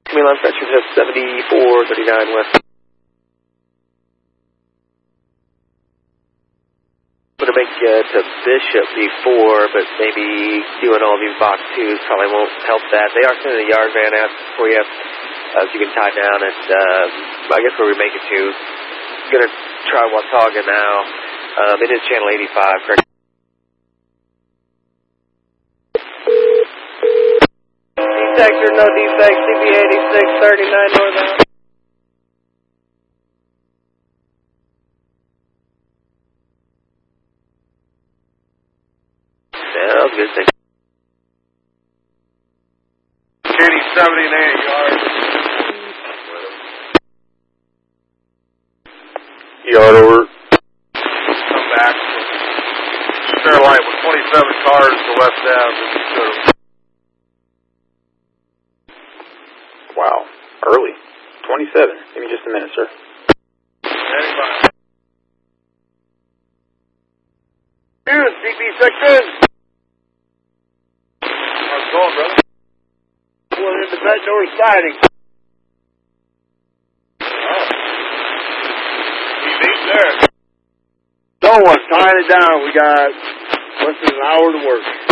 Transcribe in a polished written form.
Milan Fetchers at 7439 West. I'm going to make to Bishop before, but maybe doing all these box twos probably won't help that. They are sending a yard van out for you, so you can tie down at, I guess where we make it to. Going to try Watauga now. It is channel 85, correct? Defect or no defect, CB 8639 northbound. Sounds good, thank you. Kenny 78 yards. Yard over. Come back. Spare light with 27 cars to West Ave. Wow, early. 27. Give me just a minute, sir. Anybody? Dude, CB section. How's it going, brother? Pulling into bed door siding. Oh. He's there. No one's tying it down. We got less than an hour to work.